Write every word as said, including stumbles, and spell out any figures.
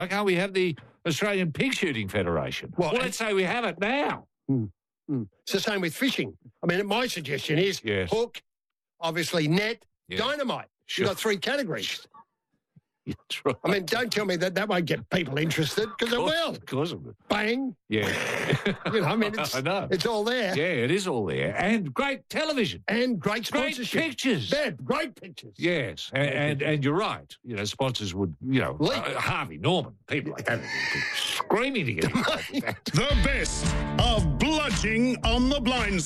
Why can't we have the Australian Pig Shooting Federation? Well, Well, and- let's say we have it now. Mm. It's the same with fishing. I mean, my suggestion is Yes. hook, obviously net, Yeah. dynamite. Sure. You've got three categories. That's right. I mean, don't tell me that that won't get people interested, because it Of course- will. Of course it will. Bang. Yeah. You know, I mean, it's, I know. it's all there. Yeah, it is all there. And great television. And great Great sponsorship. pictures. Yeah, great pictures. Yes, and, and and you're right. You know, sponsors would, you know, Leap. uh, Harvey Norman, people like that, would be screaming to get involved with that. The best of Bludging on the Blind